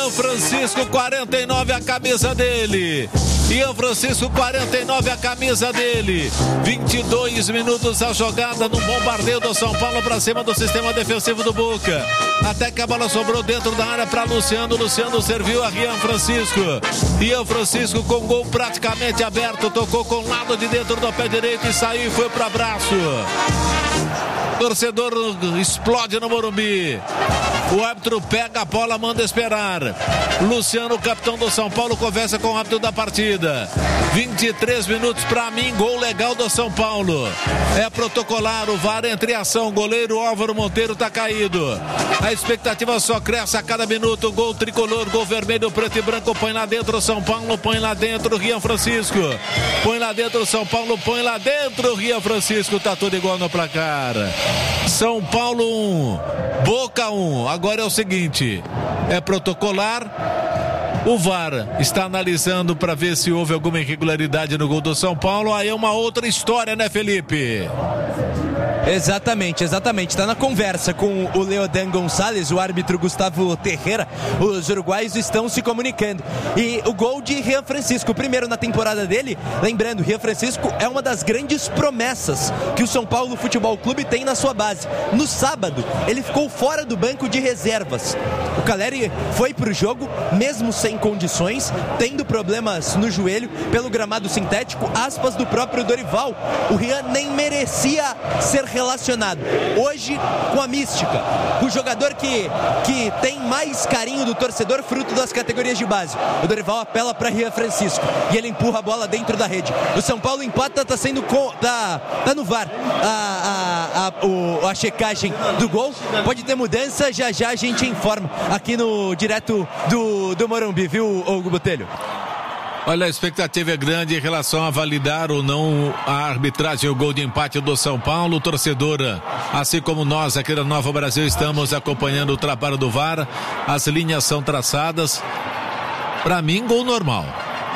Rian Francisco, 49 a camisa dele. Rian Francisco, 49 a camisa dele. 22 minutos a jogada no bombardeio do São Paulo para cima do sistema defensivo do Boca. Até que a bola sobrou dentro da área para Luciano. Luciano serviu a Rian Francisco. Rian Francisco com gol praticamente aberto. Tocou com o lado de dentro do pé direito e saiu e foi para abraço. Torcedor explode no Morumbi. O árbitro pega a bola, manda esperar. Luciano, capitão do São Paulo, conversa com o árbitro da partida. 23 minutos, pra mim, gol legal do São Paulo. É protocolar, o VAR entra em ação. O goleiro Álvaro Monteiro tá caído. A expectativa só cresce a cada minuto. Gol tricolor, gol vermelho, preto e branco. Põe lá dentro São Paulo, põe lá dentro Rian Francisco. Põe lá dentro São Paulo, põe lá dentro Rian Francisco. Tá tudo igual no placar. São Paulo 1, Boca 1. Agora é o seguinte, é protocolar. O VAR está analisando para ver se houve alguma irregularidade no gol do São Paulo. Aí é uma outra história, né, Felipe? Exatamente. Está na conversa com o Leodan Gonçalves, o árbitro Gustavo Terreira. Os uruguaios estão se comunicando. E o gol de Rian Francisco, o primeiro na temporada dele. Lembrando, Rian Francisco é uma das grandes promessas que o São Paulo Futebol Clube tem na sua base. No sábado, ele ficou fora do banco de reservas. O Caleri foi para o jogo, mesmo sem condições, tendo problemas no joelho pelo gramado sintético, aspas do próprio Dorival. O Rian nem merecia ser relacionado. Hoje, com a mística, o jogador que tem mais carinho do torcedor, fruto das categorias de base. O Dorival apela para Rian Francisco e ele empurra a bola dentro da rede. O São Paulo empata, tá no VAR a checagem do gol. Pode ter mudança, já a gente informa aqui no direto do Morumbi, viu, Hugo Botelho? Olha, a expectativa é grande em relação a validar ou não a arbitragem, o gol de empate do São Paulo. Torcedora, assim como nós aqui da Nova Brasil, estamos acompanhando o trabalho do VAR. As linhas são traçadas. Para mim, gol normal.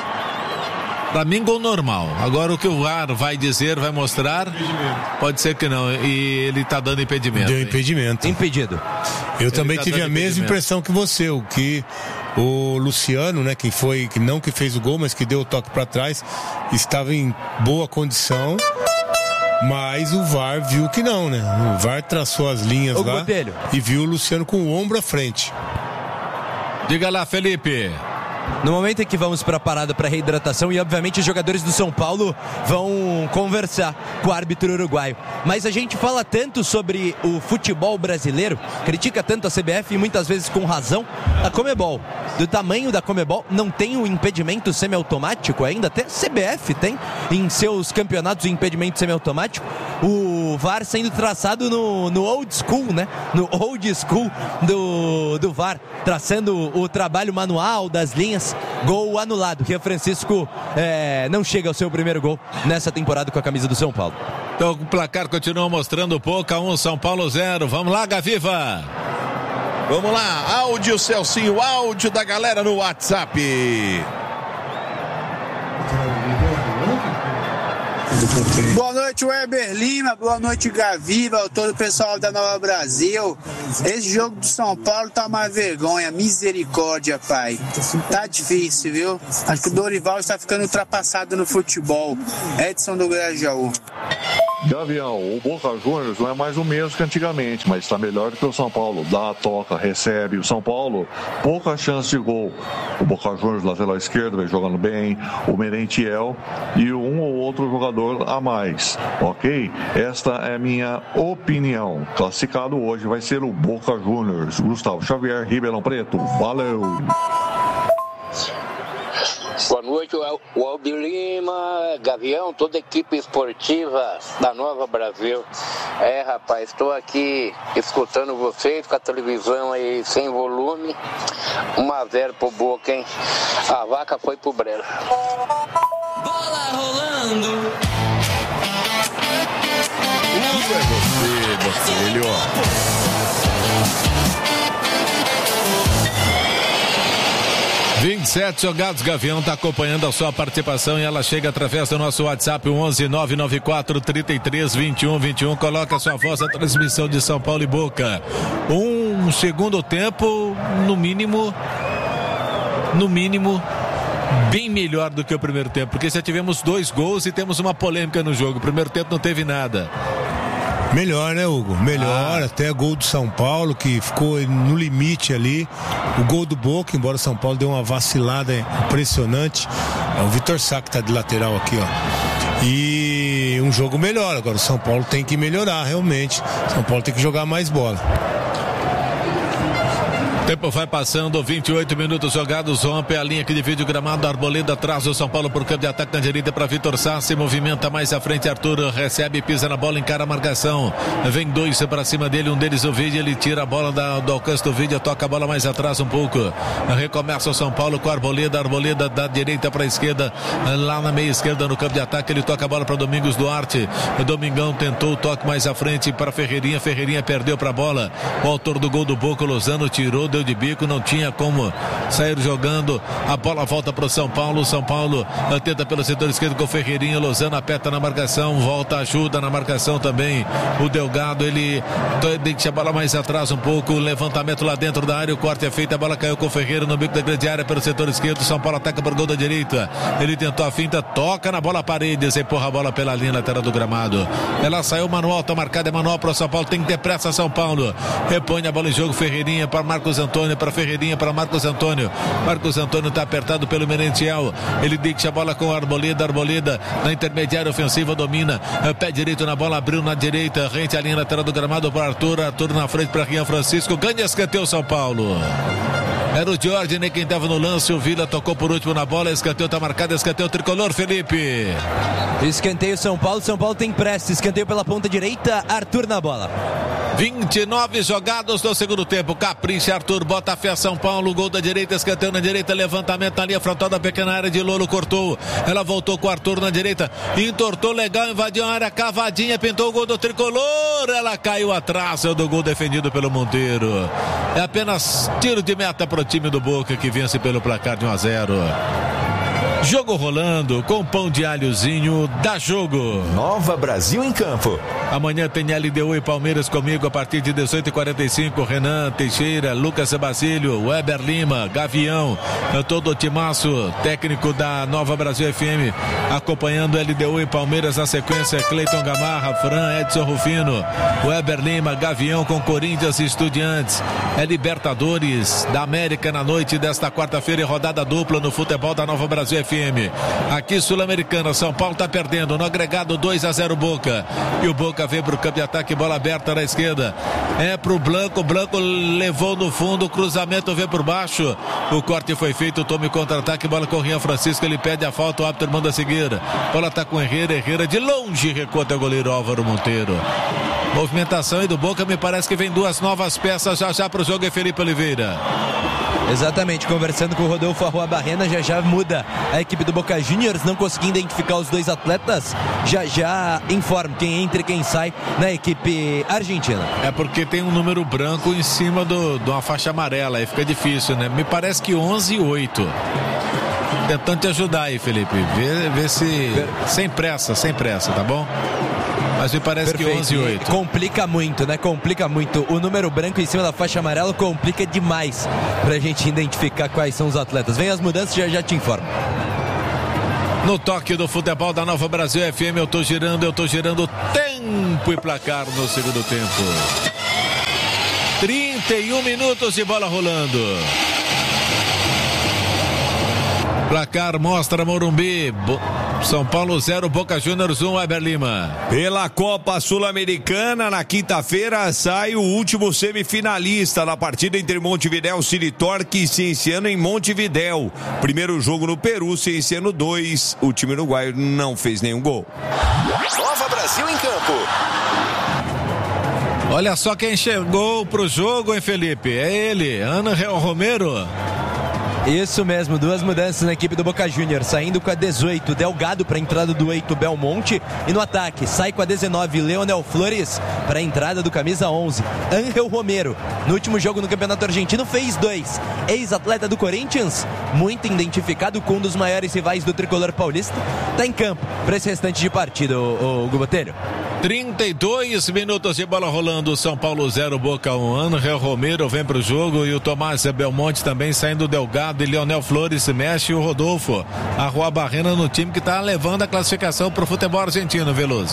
Agora o que o VAR vai dizer, vai mostrar, pode ser que não. E ele tá dando impedimento. Deu impedimento. Impedido. Eu também tive a mesma impressão que você, o que o Luciano, né, que fez o gol, mas que deu o toque para trás, estava em boa condição. Mas o VAR viu que não, né? O VAR traçou as linhas lá Botelho. E viu o Luciano com o ombro à frente. Diga lá, Felipe. No momento em que vamos para a parada para reidratação, e obviamente os jogadores do São Paulo vão conversar com o árbitro uruguaio. Mas a gente fala tanto sobre o futebol brasileiro, critica tanto a CBF e muitas vezes com razão a Conmebol. Do tamanho da Conmebol, não tem o impedimento semiautomático ainda, até a CBF tem em seus campeonatos o impedimento semiautomático. O VAR sendo traçado no old school, né? No old school do VAR, traçando o trabalho manual das linhas. Gol anulado. Rian Francisco não chega ao seu primeiro gol nessa temporada com a camisa do São Paulo. Então o placar continua mostrando Boca 1, São Paulo 0. Vamos lá, Gaviva. Vamos lá, áudio, Celcinho, áudio da galera no WhatsApp. Boa noite, Weber Lima. Boa noite, Gaviva, todo o pessoal da Nova Brasil. Esse jogo do São Paulo tá uma vergonha, misericórdia, pai. Tá difícil, viu? Acho que o Dorival está ficando ultrapassado no futebol. Edson do Grajaú. Gavião, o Boca Juniors não é mais o mesmo que antigamente, mas está melhor do que o São Paulo. Dá, toca, recebe. O São Paulo, pouca chance de gol. O Boca Juniors, lateral esquerdo, vem jogando bem. O Merentiel e um ou outro jogador a mais. Ok? Esta é a minha opinião. Classificado hoje vai ser o Boca Juniors. Gustavo Xavier, Ribeirão Preto. Valeu! Boa noite, o Albi Lima, Gavião, toda a equipe esportiva da Nova Brasil. Rapaz, estou aqui escutando vocês com a televisão aí sem volume. 1-0 pro Boca, hein? A vaca foi pro brelo. Bola rolando. Tudo é você, filho. 27 jogados, Gavião está acompanhando a sua participação e ela chega através do nosso WhatsApp 11 994 33 21 21. Coloca a sua voz na transmissão de São Paulo e Boca. Um segundo tempo, no mínimo, no mínimo, bem melhor do que o primeiro tempo, porque já tivemos 2 gols e temos uma polêmica no jogo. O primeiro tempo não teve nada. Melhor, né, Hugo? Melhor, até gol do São Paulo, que ficou no limite ali. O gol do Boca, embora o São Paulo deu uma vacilada impressionante. É o Vitor Sá que tá de lateral aqui, ó. E um jogo melhor. Agora o São Paulo tem que melhorar, realmente. O São Paulo tem que jogar mais bola. Tempo vai passando, 28 minutos jogados, rompe a linha que divide o gramado, Arboleda atrás do São Paulo por campo de ataque na direita para Vitor Sá, se movimenta mais à frente, Arthur recebe, pisa na bola, encara a marcação, vem 2 para cima dele, um deles o Vidia, ele tira a bola do alcance do Vidia, toca a bola mais atrás um pouco, recomeça o São Paulo com a Arboleda da direita para a esquerda, lá na meia esquerda no campo de ataque, ele toca a bola para Domingos Duarte, o Domingão tentou o toque mais à frente para Ferreirinha perdeu para a bola, o autor do gol do Boca, Lozano, tirou, deu de bico, não tinha como sair jogando, a bola volta para o São Paulo tenta pelo setor esquerdo com o Ferreirinha, Lozano aperta na marcação, volta, ajuda na marcação também, o Delgado, ele deixa a bola mais atrás um pouco, levantamento lá dentro da área, o corte é feito, a bola caiu com o Ferreira no bico da grande área pelo setor esquerdo, São Paulo ataca por gol da direita, ele tentou a finta, toca na bola Paredes, empurra a bola pela linha lateral do gramado, ela saiu manual, tá marcada, é manual para o São Paulo, tem que ter pressa São Paulo, repõe a bola em jogo, Ferreirinha para Marcos Antônio, para Ferreirinha, para Marcos Antônio está apertado pelo Merentiel, ele deixa a bola com a Arboleda na intermediária ofensiva, domina, pé direito na bola, abriu na direita, rente a linha lateral do gramado para Arthur na frente para Rian Francisco, ganha escanteio São Paulo. Era o Jorge, quem estava no lance, o Vila tocou por último na bola, escanteio está marcado, escanteio tricolor, Felipe. Escanteio São Paulo tem pressa, escanteio pela ponta direita, Arthur na bola. 29 jogados no segundo tempo, capricha Arthur, bota a fé São Paulo, gol da direita, escanteio na direita, levantamento na linha frontal da pequena área de Lolo, cortou, ela voltou com o Arthur na direita, entortou legal, invadiu a área, cavadinha, pintou o gol do tricolor, ela caiu atrás, é o do gol defendido pelo Monteiro, é apenas tiro de meta para o time do Boca que vence pelo placar de 1-0. Jogo rolando com pão de alhozinho, dá jogo. Nova Brasil em campo. Amanhã tem LDU e Palmeiras comigo a partir de 18h45. Renan Teixeira, Lucas Basílio, Weber Lima, Gavião, todo o timaço técnico da Nova Brasil FM, acompanhando LDU e Palmeiras na sequência. Cleiton Gamarra, Fran, Edson Rufino, Weber Lima, Gavião com Corinthians e Estudiantes. É Libertadores da América na noite desta quarta-feira e rodada dupla no futebol da Nova Brasil FM. Aqui Sul-Americana, São Paulo está perdendo no agregado 2-0 Boca, e o Boca vem para o campo de ataque, bola aberta na esquerda, é para o Blanco levou no fundo, o cruzamento veio por baixo, o corte foi feito, tome contra-ataque, bola com o Rian Francisco, ele pede a falta, o árbitro manda seguir, bola está com Herrera de longe recua até o goleiro Álvaro Monteiro. Movimentação aí do Boca, me parece que vem 2 novas peças já para o jogo, é Felipe Oliveira. Exatamente, conversando com o Rodolfo Arroa Barrena, já muda a equipe do Boca Juniors, não conseguindo identificar os 2 atletas, já informa quem entra e quem sai na equipe argentina. É porque tem um número branco em cima de uma faixa amarela, aí fica difícil, né? Me parece que 11 e 8. Tentando te ajudar aí, Felipe, vê se... Sem pressa, tá bom? Mas me parece perfeito. Que 11 e 8. Complica muito, né? Complica muito. O número branco em cima da faixa amarela complica demais pra gente identificar quais são os atletas. Vem as mudanças, já te informo. No toque do futebol da Nova Brasil FM, eu tô girando tempo e placar no segundo tempo. 31 minutos de bola rolando. Placar mostra Morumbi, São Paulo 0, Boca Juniors 1, Weber Lima. Pela Copa Sul-Americana, na quinta-feira sai o último semifinalista na partida entre Montevidéu e City Torque, Cienciano em Montevidéu. Primeiro jogo no Peru, Cienciano 2. O time uruguaio não fez nenhum gol. Nova Brasil em campo. Olha só quem chegou pro jogo, hein, Felipe? É ele, Ángel Romero. Isso mesmo, 2 mudanças na equipe do Boca Juniors, saindo com a 18, Delgado para a entrada do 8, Belmonte, e no ataque, sai com a 19, Leonel Flores para a entrada do camisa 11, Ángel Romero. No último jogo no Campeonato Argentino fez 2, ex-atleta do Corinthians, muito identificado com um dos maiores rivais do tricolor paulista, está em campo para esse restante de partida, o Gubotelho. 32 minutos de bola rolando. São Paulo 0, Boca 1. Angel Romero vem pro jogo e o Tomás Belmonte também saindo. Delgado e Leonel Flores se mexe. E o Rodolfo Arrua Barrena no time que tá levando a classificação pro futebol argentino, Veloso.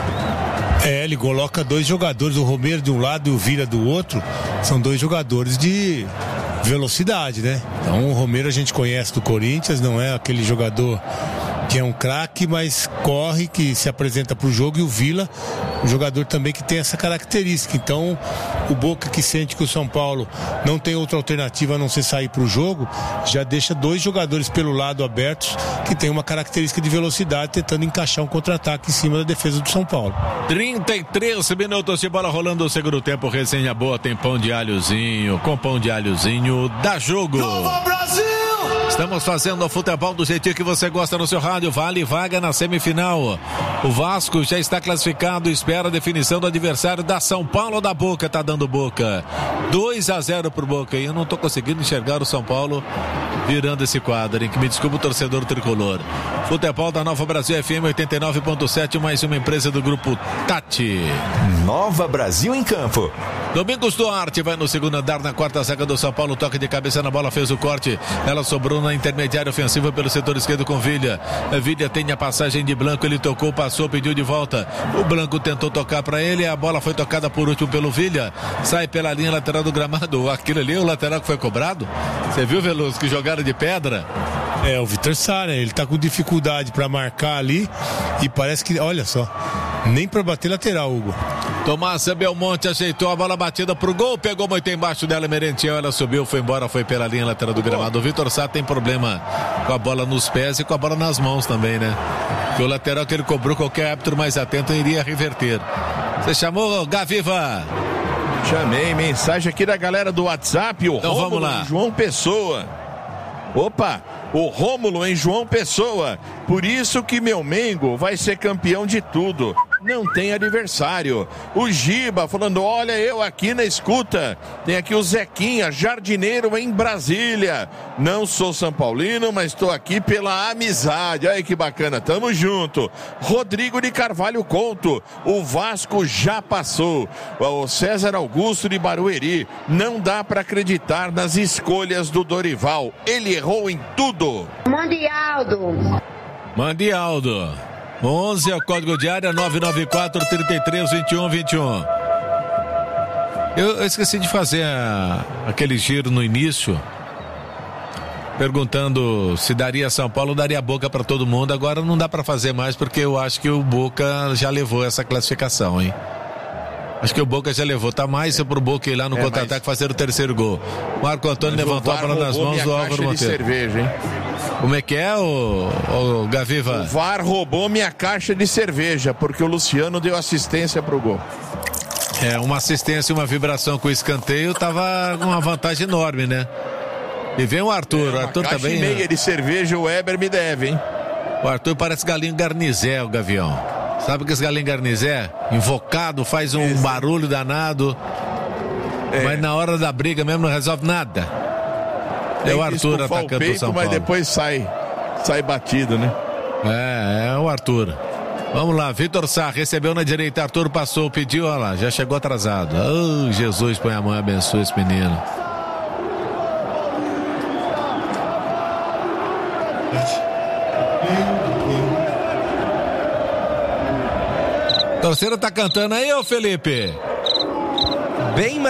Ele coloca 2 jogadores, o Romero de um lado e o Vila do outro. São 2 jogadores de velocidade, né? Então o Romero a gente conhece do Corinthians, não é aquele jogador que é um craque, mas corre, que se apresenta para o jogo, e o Vila, um jogador também que tem essa característica. Então o Boca, que sente que o São Paulo não tem outra alternativa a não ser sair para o jogo, já deixa 2 jogadores pelo lado abertos, que tem uma característica de velocidade, tentando encaixar um contra-ataque em cima da defesa do São Paulo. 33 minutos de bola rolando o segundo tempo. Resenha boa, tem pão de alhozinho. Com pão de alhozinho dá jogo. Nova Brasil! Estamos fazendo o futebol do jeitinho que você gosta no seu rádio. Vale vaga na semifinal. O Vasco já está classificado, espera a definição do adversário da São Paulo da Boca. Tá dando Boca 2-0 pro Boca. E eu não tô conseguindo enxergar o São Paulo virando esse quadro, hein? Que me desculpa o torcedor tricolor. Futebol da Nova Brasil FM 89.7, mais uma empresa do grupo Tati. Nova Brasil em campo. Domingos Duarte vai no segundo andar, na quarta zaga do São Paulo, toque de cabeça na bola, fez o corte, ela sobrou na intermediária ofensiva pelo setor esquerdo com Vilha. Vilha tem a passagem de Blanco, ele tocou, passou, pediu de volta, o Blanco tentou tocar para ele, a bola foi tocada por último pelo Vilha, sai pela linha lateral do gramado. Aquilo ali, o lateral que foi cobrado, você viu, Veloso, que jogaram de pedra? É, o Vitor Sá, né? Ele tá com dificuldade para marcar ali e parece que, olha só, nem para bater lateral, Hugo. Tomás Belmonte ajeitou a bola batida pro gol, pegou muito embaixo dela, Merentiel, ela subiu, foi embora, foi pela linha lateral do gramado. O Vitor Sá tem problema com a bola nos pés e com a bola nas mãos também, né? Porque o lateral que ele cobrou, qualquer árbitro mais atento iria reverter. Você chamou, Gaviva? Chamei, mensagem aqui da galera do WhatsApp, o então Rômulo vamos lá. João Pessoa. Opa, o Rômulo em João Pessoa. Por isso que meu Mengo vai ser campeão de tudo. Não tem adversário. O Giba falando, olha eu aqui na escuta. Tem aqui o Zequinha, jardineiro em Brasília. Não sou São Paulino, mas estou aqui pela amizade. Olha que bacana, tamo junto. Rodrigo de Carvalho Couto, o Vasco já passou. O César Augusto de Barueri, não dá para acreditar nas escolhas do Dorival. Ele errou em tudo. Mande Aldo. 11 é o código de área, 994-33-21-21. Eu esqueci de fazer aquele giro no início, perguntando se daria São Paulo, daria Boca para todo mundo. Agora não dá para fazer mais, porque eu acho que o Boca já levou essa classificação, hein? Acho que o Boca já levou. Tá mais pro Boca ir lá no contra-ataque fazer o terceiro gol. Marco Antônio levantou a bola nas mãos do Álvaro Monteiro. Cerveja, hein? Como é que é, o Gaviva? O VAR roubou minha caixa de cerveja, porque o Luciano deu assistência pro gol. É, uma assistência e uma vibração com o escanteio, tava com uma vantagem enorme, né? E vem o Arthur, o Arthur também. Caixa e meia de cerveja o Weber me deve, hein? O Arthur parece galinho garnizé, o Gavião. Sabe o que esse galinho garnizé? Invocado, faz um barulho danado, mas na hora da briga mesmo não resolve nada. É o Arthur atacando o São Paulo. Mas depois sai batido, né? É o Arthur. Vamos lá, Vitor Sá recebeu na direita, Arthur passou, pediu, olha lá, já chegou atrasado. Oh, Jesus, põe a mão e abençoa esse menino. A torcida tá cantando aí, ô Felipe? Bem